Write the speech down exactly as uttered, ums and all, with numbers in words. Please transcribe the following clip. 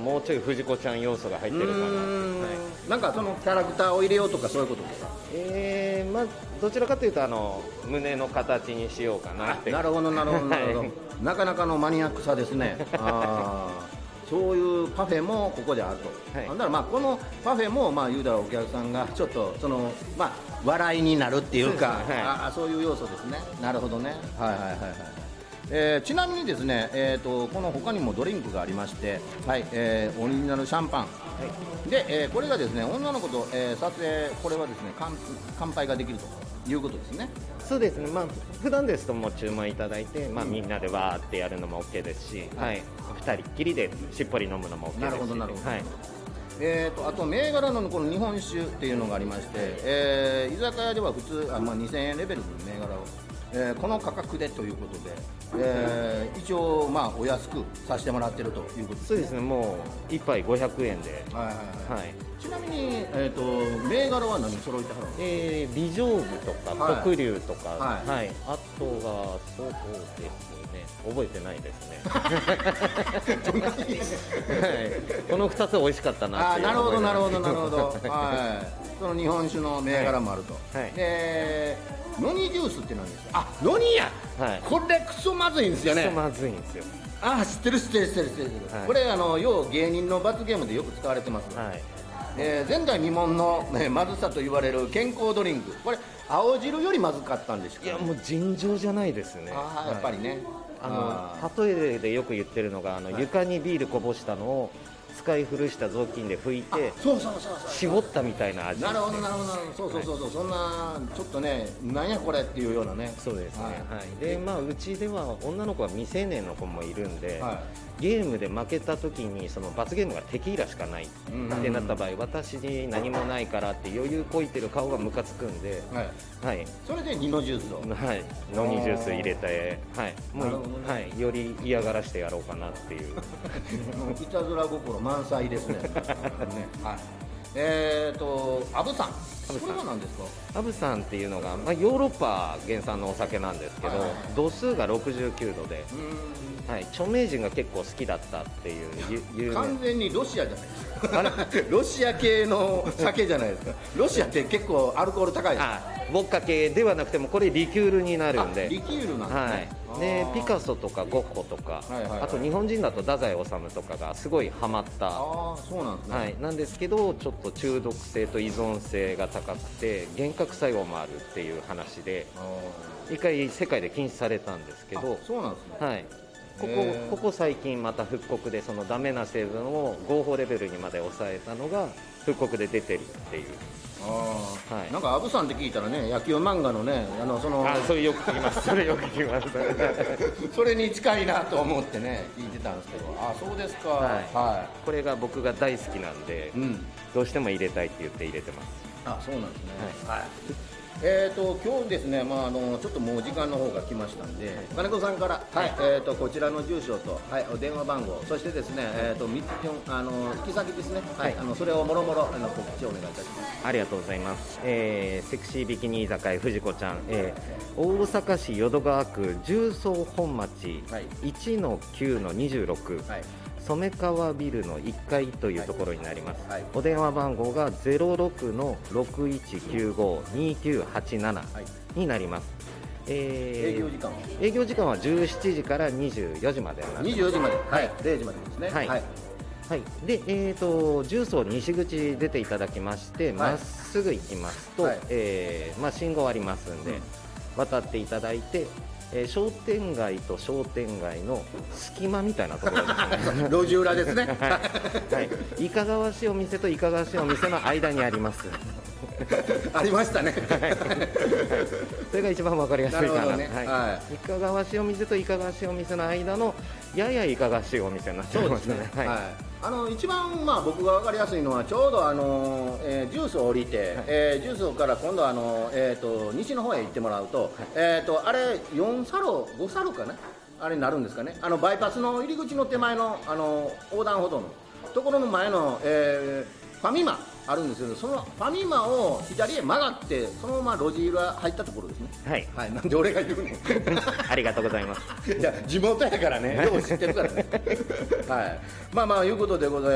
もうちょい藤子ちゃん要素が入ってるかなって、はい、 なんかそのキャラクターを入れようとかそういうことですか？ えーまあ、どちらかというとあの胸の形にしようかなって。 なるほどなるほどなるほど、 はい、 なかなかのマニアックさですね。あそういうパフェもここであると、はい、だからまあこのパフェもまあ言うたらお客さんがちょっとその、まあ、笑いになるっていうか、そうですね、はい、あそういう要素ですね。なるほどね、はいはいはいはい、えー、ちなみにですね、えー、とこの他にもドリンクがありまして、はいえー、オリジナルシャンパン、はい、で、えー、これがですね女の子と、えー、撮影これはですね乾乾杯ができるということですね。 そうですね、まあ、普段ですともう注文いただいて、まあ、みんなでわーってやるのも OK ですし、はい、ふたりっきりでしっぽり飲むのも OK ですし。 なるほどなるほど、 はい、 えー、とあと銘柄のこの日本酒っていうのがありまして、えー、居酒屋では普通あ、まあ、にせんえんレベルの銘柄を、えー、この価格でということで、えー、一応まあお安くさせてもらってるということですね。 そうですね、もういっぱいごひゃくえんで、 はいはいはい、はい、ちなみに、えー、と銘柄は何揃えてはるんですか？ えー、美丈夫とか、はい、黒龍とか、 はいはい、あとがそうですね、覚えてないですね。はい、このふたつ美味しかったなっていう。 あなるほどなるほどなるほど、はい、その日本酒の銘柄もあると、はいはい、でノニジュースって何ですか？あノニや、はい、これクソまずいんですよね。 クソまずいんですよ。 あ知ってる知ってる知ってる知ってる、はい、これあの要芸人の罰ゲームでよく使われてます、はい、えー、前代未聞の、ね、まずさと言われる健康ドリンク、これ青汁よりまずかったんですか、ね、 いやもう尋常じゃないですね。 あ、はい、やっぱりね、 あの例えでよく言ってるのがあの、はい、床にビールこぼしたのを使い古した雑巾で拭いてそうそうそうそう絞ったみたいな味。 なるほどなるほど、そうそうそうそう、はい、そんなちょっとねなんやこれっていうようなね。 そうですね、はいはい、でまあうちでは女の子は未成年の子もいるんで、はい、ゲームで負けた時にその罰ゲームがテキーラしかないってなった場合、私に何もないからって余裕こいてる顔がムカつくんで、はいはい、 それでニノジュースを、 はい、ノニジュース入れて、はいもう、ね、はい、より嫌がらしてやろうかなっていういたずら心満載ですね。ね、はい、えーとアブさん、これは何ですか？ アブさんっていうのが、まあ、ヨーロッパ原産のお酒なんですけど、はいはいはい、度数がろくじゅうきゅうどで、はい、著名人が結構好きだったっていう有名。 完全にロシアじゃないですか。ロシア系の酒じゃないですか。ロシアって結構アルコール高いですか？ あウォッカ系ではなくてもこれリキュールになるんで。 リキュールなんですね、 はい、でピカソとかゴッホとか、はいはいはい、あと日本人だと太宰治とかがすごいハマった。 あそうなんですね、 はい、なんですけどちょっと中毒性と依存性が高くて幻覚作用もあるっていう話で一回世界で禁止されたんですけど。 そうなんですね、 はい、ここ、ここ最近また復刻でそのダメな成分を合法レベルにまで抑えたのが復刻で出てるっていう。 あ、はい、なんかアブさんって聞いたらね野球漫画のねあのそのあそれよく聞きますそれよく聞きますそれに近いなと思ってね聞いてたんですけど、あそうですか、はいはい、これが僕が大好きなんで、うん、どうしても入れたいって言って入れてます。 あそうなんですね、はいはい、えーと今日ですね、まあ、あのちょっともう時間の方が来ましたんで、金子さんから、はいえー、とこちらの住所と、はい、お電話番号、そしてですね、えー、とみあの行き先ですね、はい、あのそれをもろもろあの告知をお願いいたします。 ありがとうございます、えー、セクシービキニ居酒屋藤子ちゃん、えー、大阪市淀川区十三本町、はい、いちのきゅうのにじゅうろく、はい、染川ビルのいっかいというところになります、はいはい、お電話番号が ゼロろくのろくいちきゅうごにきゅうはちなな になります、 えー、営業時間は営業時間はじゅうしちじからにじゅうよじまでになってます。 にじゅうよじまで、はい、れいじまでですね、 はいはいはい、で、えーと、重曹西口出ていただきましてま、はい、っすぐ行きますと、はいえーまあ、信号ありますんで、うん、渡っていただいて、えー、商店街と商店街の隙間みたいなところですね路地裏ですねはい、いかがわしいお店といかがわしいお店の間にありますありましたねそれが一番わかりやすいかな、 ねはいはい、 いかがわしいお店といかがわしいお店の間のややいかがわしいお店になってますね。 そうですね、はいはい、あの一番、まあ、僕が分かりやすいのはちょうどあの、えー、ジュースを降りて、はいえー、ジュースから今度あの、えー、と西の方へ行ってもらうと、はいえー、とあれよんサロごサロかなあれになるんですかね、あのバイパスの入り口の手前の、あの横断歩道のところの前の、えー、ファミマあるんですけど、そのファミマを左へ曲がってそのまま路地裏入ったところですね。 はい、 はい、なんで俺が言うねんありがとうございます。 いや地元やからね、よう知ってるからねはい、まあまあいうことでございます。